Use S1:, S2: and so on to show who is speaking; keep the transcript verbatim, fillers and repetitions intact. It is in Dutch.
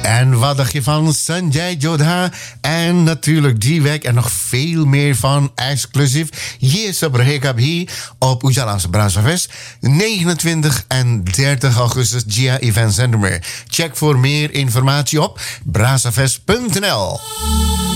S1: En wat dacht je van Sanjay Jodha? En natuurlijk die week en nog veel meer van exclusief. Hier Sabraheka Bhi op Ujala's Brazzavest. negenentwintig en dertig augustus Gia Events Center. Check voor meer informatie op brazzavest punt n l.